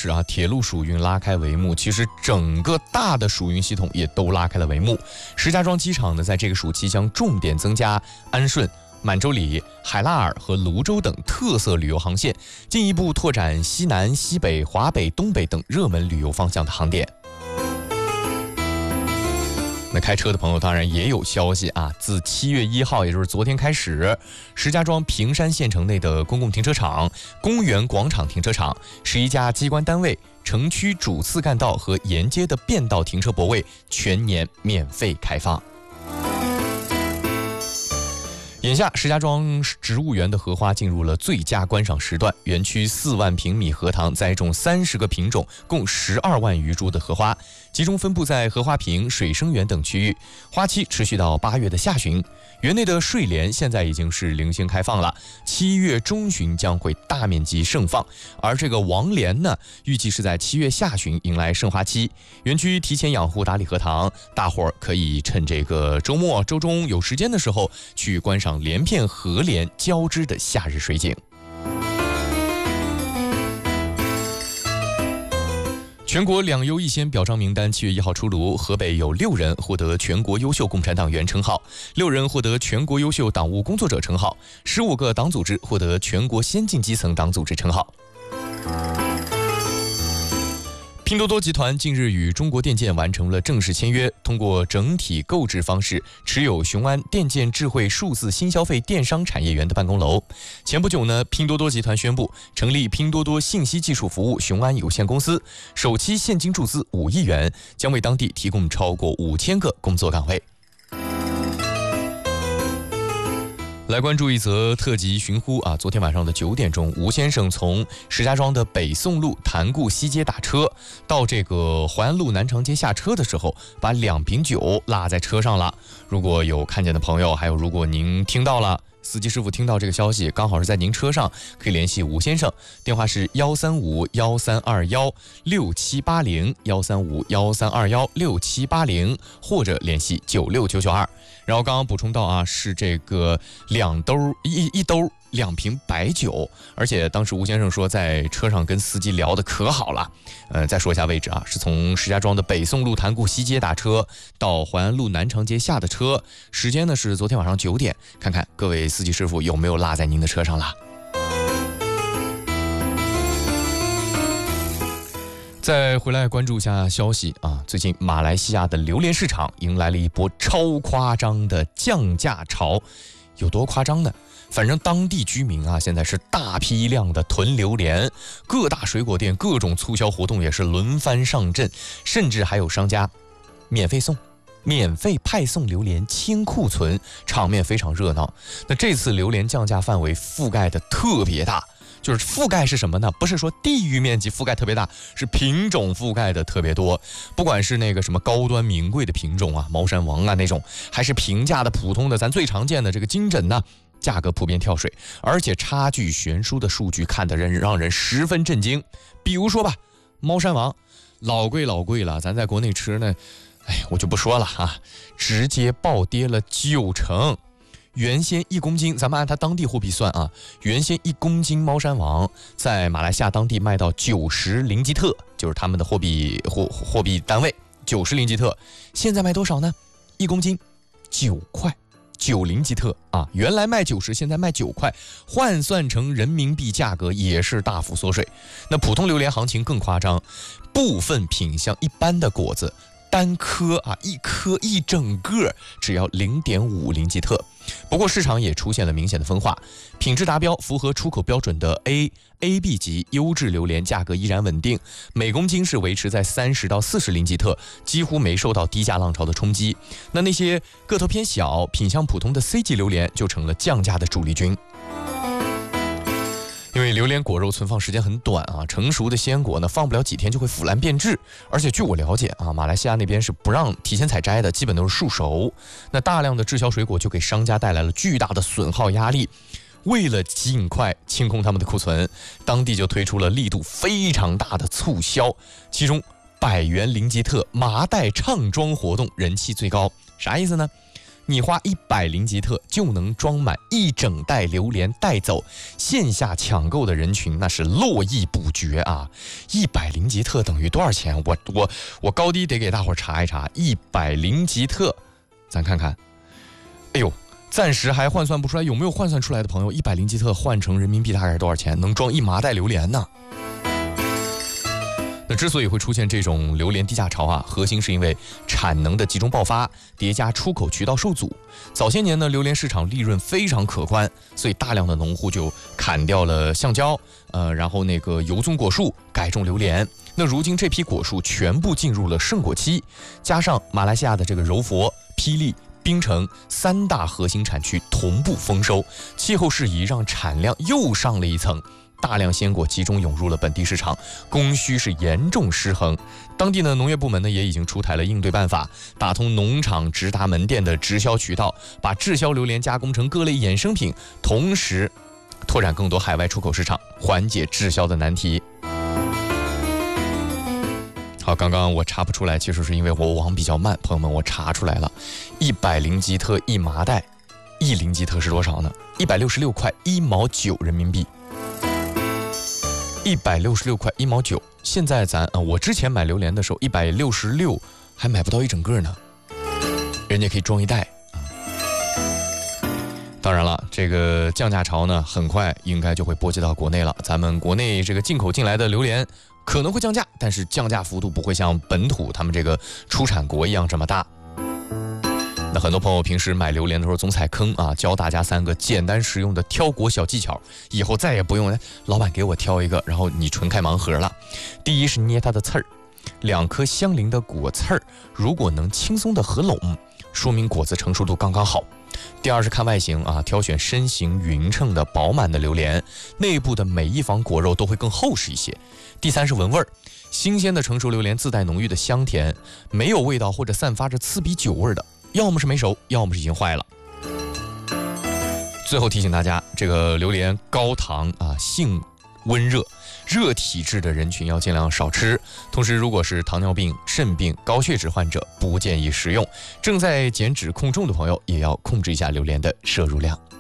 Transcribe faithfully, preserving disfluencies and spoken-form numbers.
始啊，铁路属运拉开帷幕，其实整个大的属运系统也都拉开了帷幕。石家庄机场呢，在这个暑期将重点增加安顺、满洲里、海拉尔和泸州等特色旅游航线，进一步拓展西南、西北、华北、东北等热门旅游方向的航点。那开车的朋友当然也有消息啊，自七月一号，也就是昨天开始，石家庄平山县城内的公共停车场、公园广场停车场、十一家机关单位、城区主次干道和沿街的便道停车泊位全年免费开放。眼下，石家庄植物园的荷花进入了最佳观赏时段，园区四万平米荷塘栽种三十个品种，共十二万余株的荷花，集中分布在荷花坪、水生园等区域，花期持续到八月的下旬。园内的睡莲现在已经是零星开放了，七月中旬将会大面积盛放，而这个王莲呢，预计是在七月下旬迎来盛花期。园区提前养护打理荷塘，大伙儿可以趁这个周末、周中有时间的时候去观赏连片荷莲交织的夏日水景。全国两优一先表彰名单七月一号出炉，河北有六人获得全国优秀共产党员称号，六人获得全国优秀党务工作者称号，十五个党组织获得全国先进基层党组织称号。拼多多集团近日与中国电建完成了正式签约，通过整体购置方式持有雄安电建智慧数字新消费电商产业园的办公楼。前不久呢，拼多多集团宣布成立拼多多信息技术服务雄安有限公司，首期现金注资五亿元，将为当地提供超过五千个工作岗位。来关注一则特级寻呼啊！昨天晚上的九点钟，吴先生从石家庄的北宋路潭固西街打车，到这个淮安路南长街下车的时候，把两瓶酒落在车上了。如果有看见的朋友，还有如果您听到了，司机师傅听到这个消息，刚好是在您车上，可以联系吴先生，电话是幺三五幺三二幺六七八零幺三五幺三二幺六七八零，或者联系九六九九二。然后刚刚补充到啊，是这个两兜一一兜两瓶白酒，而且当时吴先生说在车上跟司机聊得可好了。呃，再说一下位置啊，是从石家庄的北宋路潭固西街打车到淮安路南长街下的车，时间呢是昨天晚上九点，看看各位司机师傅有没有落在您的车上了。再回来关注一下消息啊，最近马来西亚的榴莲市场迎来了一波超夸张的降价潮，有多夸张呢？反正当地居民啊，现在是大批量的囤榴莲，各大水果店各种促销活动也是轮番上阵，甚至还有商家免费送、免费派送榴莲清库存，场面非常热闹。那这次榴莲降价范围覆盖的特别大。就是覆盖是什么呢？不是说地域面积覆盖特别大，是品种覆盖的特别多。不管是那个什么高端名贵的品种啊，猫山王啊那种，还是平价的普通的咱最常见的这个金枕呢，价格普遍跳水，而且差距悬殊的数据看得人让人十分震惊。比如说吧，猫山王老贵老贵了，咱在国内吃呢，哎，我就不说了啊，直接暴跌了九成。原先一公斤，咱们按它当地货币算啊，原先一公斤猫山王在马来西亚当地卖到九十林吉特，就是他们的货币货货币单位九十林吉特，现在卖多少呢？一公斤九块，九林吉特啊，原来卖九十，现在卖九块，换算成人民币价格也是大幅缩水。那普通榴莲行情更夸张，部分品相一般的果子。单颗啊，一颗一整个只要零点五林吉特。不过市场也出现了明显的分化，品质达标、符合出口标准的 A、A、B 级优质榴莲价格依然稳定，每公斤是维持在三十到四十林吉特，几乎没受到低价浪潮的冲击。那那些个头偏小、品相普通的 C 级榴莲就成了降价的主力军。因为榴莲果肉存放时间很短啊，成熟的鲜果呢放不了几天就会腐烂变质，而且据我了解啊，马来西亚那边是不让提前采摘的，基本都是速熟。那大量的滞销水果就给商家带来了巨大的损耗压力。为了尽快清空他们的库存，当地就推出了力度非常大的促销，其中百元林吉特麻袋畅装活动人气最高。啥意思呢？ 你花一百零吉特就能装满一整袋榴莲带走，线下抢购的人群那是络绎不绝啊！一百零吉特等于多少钱？我我我高低得给大伙儿查一查，一百零吉特，咱看看。哎呦，暂时还换算不出来，有没有换算出来的朋友？一百零吉特换成人民币大概是多少钱？能装一麻袋榴莲呢？那之所以会出现这种榴莲低价潮啊，核心是因为产能的集中爆发，叠加出口渠道受阻。早些年呢，榴莲市场利润非常可观，所以大量的农户就砍掉了橡胶，呃，然后那个油棕果树改种榴莲。那如今这批果树全部进入了盛果期，加上马来西亚的这个柔佛、霹雳、槟城三大核心产区同步丰收，气候适宜让产量又上了一层。大量鲜果集中涌入了本地市场，供需是严重失衡。当地的农业部门呢也已经出台了应对办法，打通农场直达门店的直销渠道，把滞销榴莲加工成各类衍生品，同时拓展更多海外出口市场，缓解滞销的难题。好，刚刚我查不出来，其实是因为我网比较慢，朋友们，我查出来了，一百零吉特一麻袋，一零吉特是多少呢？一百六十六块一毛九人民币。一百六十六块一毛九，现在咱啊，我之前买榴莲的时候，一百六十六还买不到一整个呢，人家可以装一袋啊。当然了，这个降价潮呢，很快应该就会波及到国内了。咱们国内这个进口进来的榴莲可能会降价，但是降价幅度不会像本土他们这个出产国一样这么大。那很多朋友平时买榴莲的时候总踩坑啊，教大家三个简单实用的挑果小技巧，以后再也不用老板给我挑一个，然后你纯开盲盒了。第一是捏它的刺儿，两颗相邻的果刺儿如果能轻松的合拢，说明果子成熟度刚刚好。第二是看外形啊，挑选身形匀称的饱满的榴莲，内部的每一房果肉都会更厚实一些。第三是闻味儿，新鲜的成熟榴莲自带浓郁的香甜，没有味道或者散发着刺鼻酒味的，要么是没熟，要么是已经坏了。最后提醒大家，这个榴莲高糖啊，性温热，热体质的人群要尽量少吃。同时，如果是糖尿病、肾病、高血脂患者，不建议食用。正在减脂控重的朋友，也要控制一下榴莲的摄入量。